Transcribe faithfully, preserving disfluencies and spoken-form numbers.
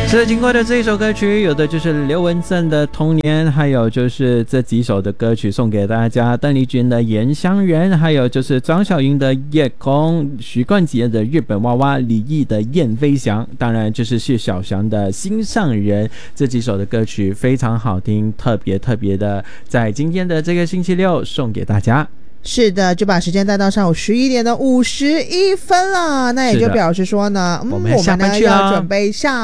是经过的这一首歌曲，有的就是刘文正的童年，还有就是这几首的歌曲送给大家，邓丽君的《岩香园》，还有就是张小云的《夜空》，徐冠杰的《日本娃娃》，李毅的《燕飞翔》，当然就是谢小翔的《心上人》，这几首的歌曲非常好听，特别特别的在今天的这个星期六送给大家。 是的，就把时间带到上午十一点的五十一分了，那也就表示说呢，嗯， 我们下班去了， 我们呢要准备下